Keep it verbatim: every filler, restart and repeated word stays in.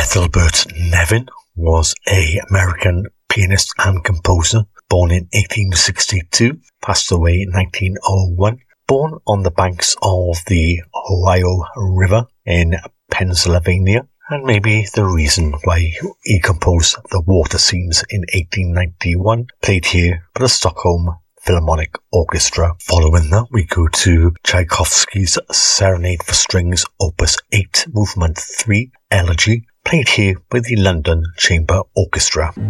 Ethelbert Nevin was an American pianist and composer, born in eighteen sixty-two, passed away in nineteen oh one, born on the banks of the Ohio River in Pennsylvania, and maybe the reason why he composed the water scenes in eighteen ninety-one, played here by the Stockholm Philharmonic Orchestra. Following that, we go to Tchaikovsky's Serenade for Strings, Opus eight, Movement three, Elegy, played here by the London Chamber Orchestra.